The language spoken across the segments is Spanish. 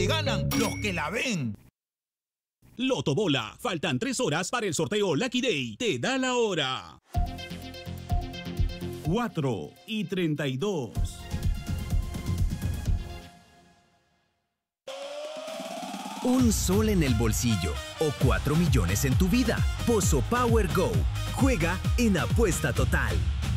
ganan los que la ven. Loto Bola. Faltan 3 horas para el sorteo Lucky Day. Te da la hora. 4:32. Un sol en el bolsillo o 4 millones en tu vida. Pozo Power Go. Juega en Apuesta Total.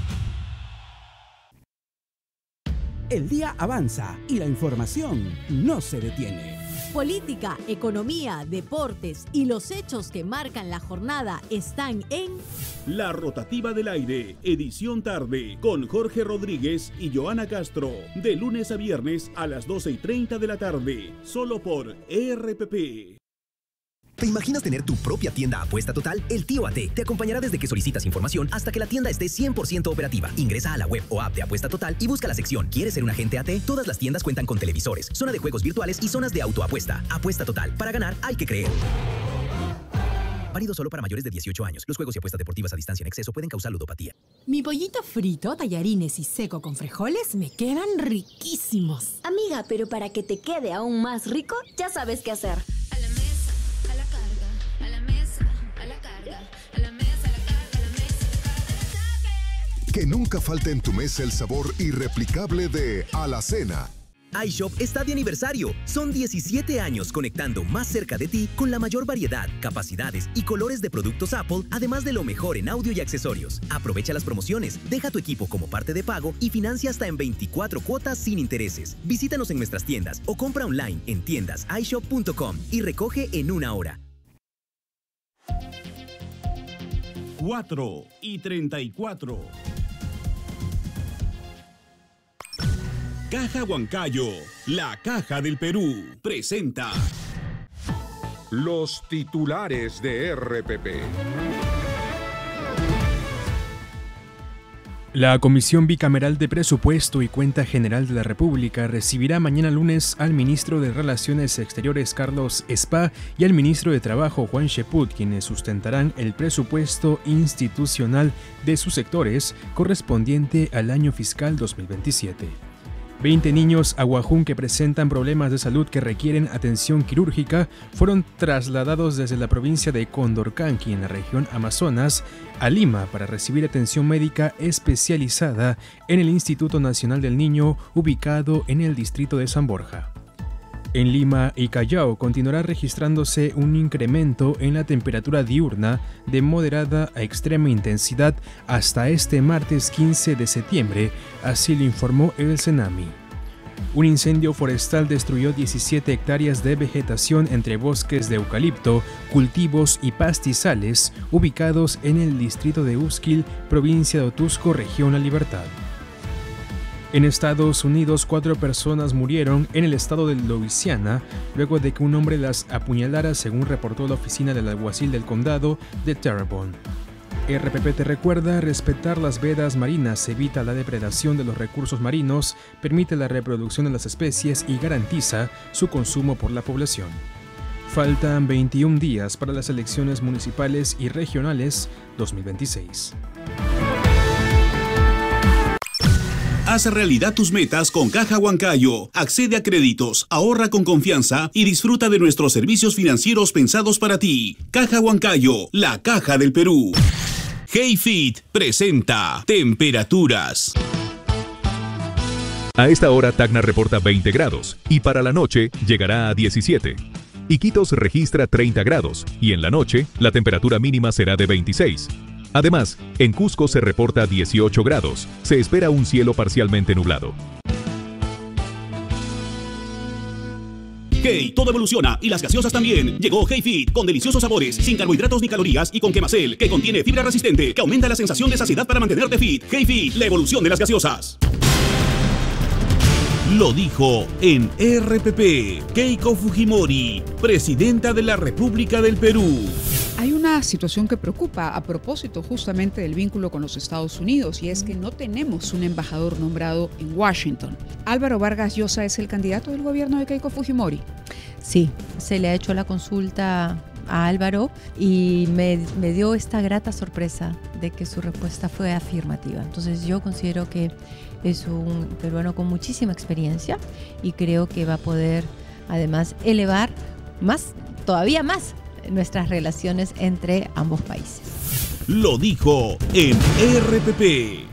El día avanza y la información no se detiene. Política, economía, deportes y los hechos que marcan la jornada están en La Rotativa del Aire, edición tarde, con Jorge Rodríguez y Joana Castro, de lunes a viernes a las 12:30 de la tarde, solo por RPP. ¿Te imaginas tener tu propia tienda Apuesta Total? El Tío AT te acompañará desde que solicitas información hasta que la tienda esté 100% operativa. Ingresa a la web o app de Apuesta Total y busca la sección ¿Quieres ser un agente AT? Todas las tiendas cuentan con televisores, zona de juegos virtuales y zonas de autoapuesta. Apuesta Total. Para ganar hay que creer. Válido solo para mayores de 18 años. Los juegos y apuestas deportivas a distancia en exceso pueden causar ludopatía. Mi pollito frito, tallarines y seco con frijoles me quedan riquísimos. Amiga, pero para que te quede aún más rico, ya sabes qué hacer. A la mesa, a la carga, a la mesa, a la carga, a la mesa, a la carga, a la mesa, a la carga. Que nunca falte en tu mesa el sabor irreplicable de Alacena. iShop está de aniversario. Son 17 años conectando más cerca de ti con la mayor variedad, capacidades y colores de productos Apple, además de lo mejor en audio y accesorios. Aprovecha las promociones, deja tu equipo como parte de pago y financia hasta en 24 cuotas sin intereses. Visítanos en nuestras tiendas o compra online en tiendasishop.com y recoge en 1 hora. 4:34. Caja Huancayo, la Caja del Perú, presenta los titulares de RPP. La Comisión Bicameral de Presupuesto y Cuenta General de la República recibirá mañana lunes al ministro de Relaciones Exteriores Carlos Spa y al ministro de Trabajo Juan Cheput, quienes sustentarán el presupuesto institucional de sus sectores correspondiente al año fiscal 2027. 20 niños aguajún que presentan problemas de salud que requieren atención quirúrgica fueron trasladados desde la provincia de Condorcanqui, en la región Amazonas, a Lima para recibir atención médica especializada en el Instituto Nacional del Niño, ubicado en el distrito de San Borja. En Lima y Callao continuará registrándose un incremento en la temperatura diurna de moderada a extrema intensidad hasta este martes 15 de septiembre, así lo informó el Senami. Un incendio forestal destruyó 17 hectáreas de vegetación entre bosques de eucalipto, cultivos y pastizales ubicados en el distrito de Usquil, provincia de Otusco, región La Libertad. En Estados Unidos, 4 personas murieron en el estado de Louisiana luego de que un hombre las apuñalara, según reportó la oficina del alguacil del condado de Terrebonne. RPP te recuerda: respetar las vedas marinas evita la depredación de los recursos marinos, permite la reproducción de las especies y garantiza su consumo por la población. Faltan 21 días para las elecciones municipales y regionales 2026. Haz realidad tus metas con Caja Huancayo. Accede a créditos, ahorra con confianza y disfruta de nuestros servicios financieros pensados para ti. Caja Huancayo, la Caja del Perú. HeyFit presenta temperaturas. A esta hora Tacna reporta 20 grados y para la noche llegará a 17. Iquitos registra 30 grados y en la noche la temperatura mínima será de 26. Además, en Cusco se reporta 18 grados. Se espera un cielo parcialmente nublado. Hey, todo evoluciona y las gaseosas también. Llegó HeyFit con deliciosos sabores, sin carbohidratos ni calorías y con Quemacel, que contiene fibra resistente que aumenta la sensación de saciedad para mantenerte fit. HeyFit, la evolución de las gaseosas. Lo dijo en RPP Keiko Fujimori, presidenta de la República del Perú. Hay una situación que preocupa a propósito justamente del vínculo con los Estados Unidos, y es que no tenemos un embajador nombrado en Washington. Álvaro Vargas Llosa es el candidato del gobierno de Keiko Fujimori. Sí, se le ha hecho la consulta a Álvaro y me dio esta grata sorpresa de que su respuesta fue afirmativa. Entonces yo considero que es un peruano con muchísima experiencia y creo que va a poder además elevar todavía más nuestras relaciones entre ambos países. Lo dijo en RPP.